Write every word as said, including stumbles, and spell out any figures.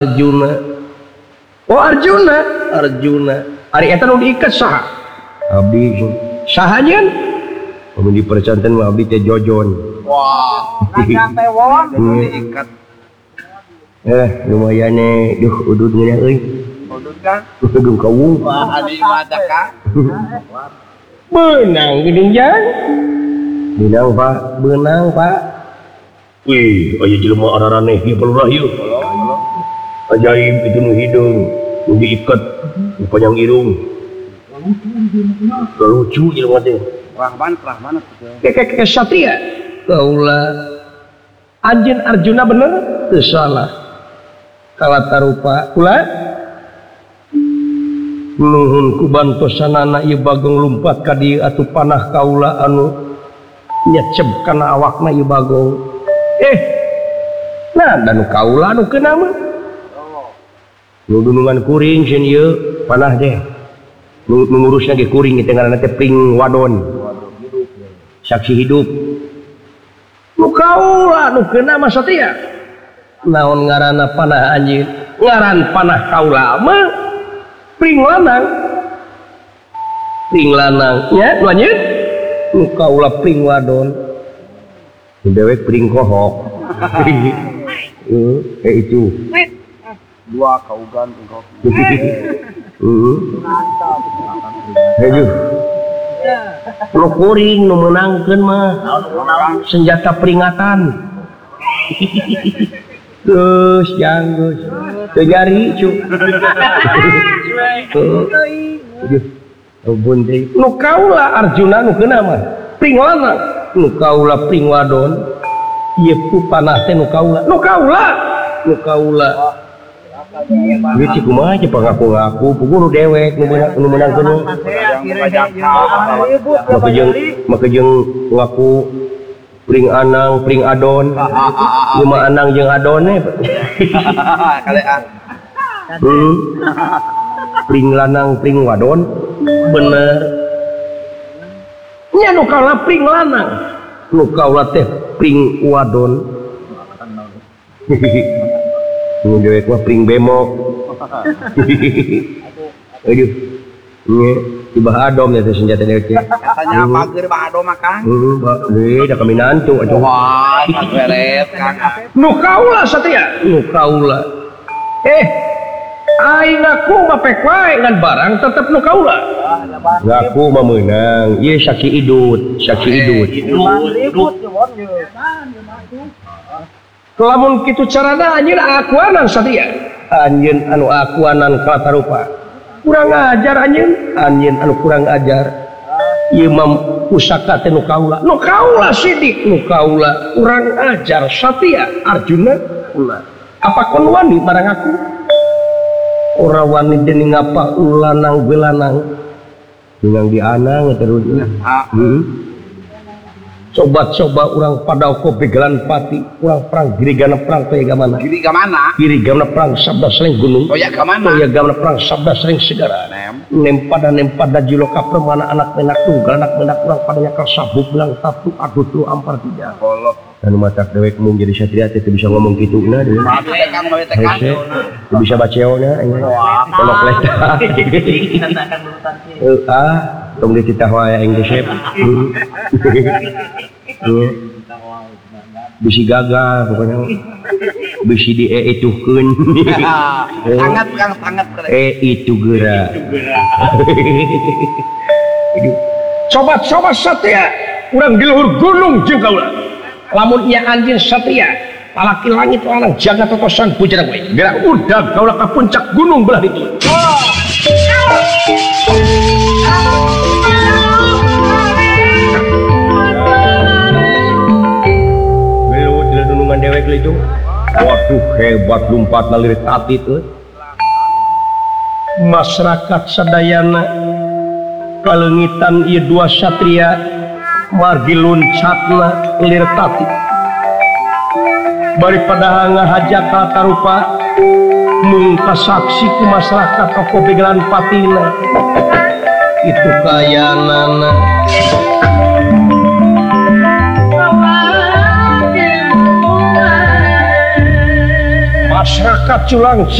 Arjuna. Oh Arjuna, Arjuna. Ari eta nu diiket saha? Abdi sahanyeun? Mun dipercanten mah abdi teh Jojon. Wah, ngajak teh wong nu diiket. Eh, lumayan nih, duh udud nya euy. Udud kan? Udud kawung. Wah, adi mata ka. Benang geuning jang. Benang Pak, benang Pak. Wih, aya jelema araraneh ieu palurah ieu. Ajaib itu nu hidung, nu diiket, nu panjang irung. Lucu jelema teh. Rahman, Rahman Kek kek satria. Kaula anjeun Arjuna bener teu salah. Kalata rupa kula nuhun ku bantosanana ieu Bagong lumpat ka dieu atuh panah kaula anu nyecep kana awakna ieu Bagong. Eh, nah dan kaula anu keuna mah nu dunungan kuring sieun ieu panah teh nu ngurusna ge kuring teh ngaranna teh pring wadon saksi hidup nu kaula nu keuna mah satria naon ngaranna panah anjeun ngaran panah kaula mah pring lanang pring lanang nya nu anjeun nu kaula pring wadon nu dewek pring kohok eh itu dua kaugan engkau. Heeh. Aduh. Nu kuring nu meunangkeun mah senjata peringatan. Geus jang geus. Teu jari cu. Aduh. Ampun deui. Nu kaula Arjuna nu keuna mah pring lanang, nu kaula pring wadon. Ieu ku panah teh nu kaula. Nu kaula. Nu kaula. Ieu cik kumaha aja pangaku-ngaku puguh nu dewek nu meunang nu meunangkeun maka jeung maka jeung ngaku pring anang pring adon ieu mah anang jeung adone Kalean. hmm. Pring lanang pring wadon bener nya nu kaula pring lanang nu kaula teh pring wadon nu dewek mah pring bemo. Aduh. Nya tibah adom ya teh senjata dewek teh. Katanya pager ba ado makan. Heeh, ba deui da kaminantu atuh. Wah, beres Kang. Nu kaula satria, nu kaula. Eh, aing aku mah pek wae ngan barang tetep nu kaula. Ngaku mah meunang. Ieu saksi idut, saksi idut. Idut. Lamun kitu carana anjeun akuanan satria anjeun anu akuanan kalata rupa kurang ajar anjeun anjeun anu kurang ajar ieu mah pusaka teh nu kaula nu kaula sidik nu kaula kurang ajar satria Arjuna kula apa kon wani barang aku ora wani dening apa ulanang belanang dengan dianang terus heeh coba-coba orang pada kopi gelan pati orang perang giri gana perang toya gamana Giri ke mana? giri gamana perang sabda sering gunung Toya ke mana? toya gamana perang sabda sering segara Nem. nem pada nem pada jiloka permana anak menak tunggal anak menak perang padanya kal sabuk bilang tatu aduh tu ampar tidak Kolok. dan matak dewek mung jadi satria teh bisa ngomong kitu na deui Mati tekan mah tekan. teu bisa baceona kolok leta eh ah tong dititah wae aing teh sep bisi gagal pokoknya bisi di e itukeun Sangat Kang sangat. eh itu geura coba-coba satria urang di luhur gunung jeung kaula lamun ieu anjeun satria palaki langit lanang jaga totosan pujarang we gerak udag kaula ka puncak gunung belah ditu dewek itu waduh hebat lompat nalirit tati tuh masyarakat sadayana kalengitan ieu dua satria margi loncatna lir tati bari pada ngahajak kalata rupa mung kasaksi ku masyarakat toko begelan patina itu kayanana masyarakat Culang